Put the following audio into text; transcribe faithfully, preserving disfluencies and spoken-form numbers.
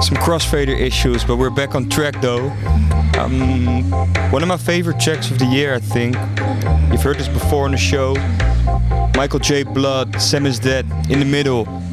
Some crossfader issues, but we're back on track though. Um, one of my favorite tracks of the year, I think. You've heard this before on the show. Michael J. Blood, Sam Is Dead, In the Middle.